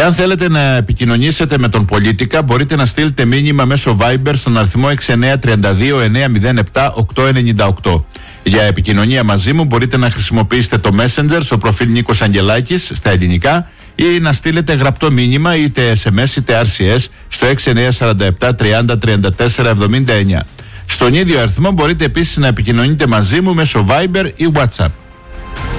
Εάν θέλετε να επικοινωνήσετε με τον Πολίτικα, μπορείτε να στείλετε μήνυμα μέσω Viber στον αριθμό 6932-907-898. Για επικοινωνία μαζί μου μπορείτε να χρησιμοποιήσετε το Messenger στο προφίλ Νίκος Αγγελάκης στα ελληνικά ή να στείλετε γραπτό μήνυμα είτε SMS είτε RCS στο 6947 30 34 79. Στον ίδιο αριθμό μπορείτε επίσης να επικοινωνείτε μαζί μου μέσω Viber ή WhatsApp.